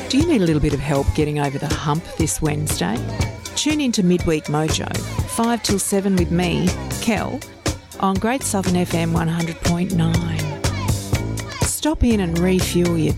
Do you need a little bit of help getting over the hump this Wednesday? Tune in to Midweek Mojo, 5 till 7 with me, Kel, on Great Southern FM 100.9. Stop in and refuel your